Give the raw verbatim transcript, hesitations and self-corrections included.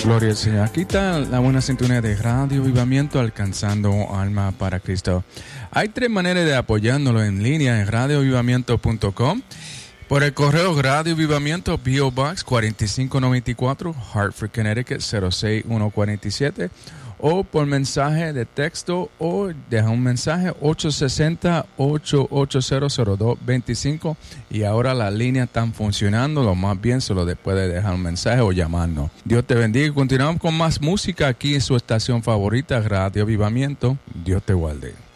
Gloria al Señor. Aquí está la buena sintonía de Radio Avivamiento, alcanzando alma para Cristo. Hay tres maneras de apoyándolo en línea en radio avivamiento punto com. Por el correo Radio Avivamiento, P O Box cuatro cinco nueve cuatro, Hartford, Connecticut cero seis uno cuatro siete. O por mensaje de texto o deja un mensaje ocho seis cero, ocho ocho cero, cero dos dos cinco. Y ahora las líneas están funcionando, lo más bien se lo puede dejar un mensaje o llamarnos. Dios te bendiga. Continuamos con más música aquí en su estación favorita, Radio Avivamiento. Dios te guarde.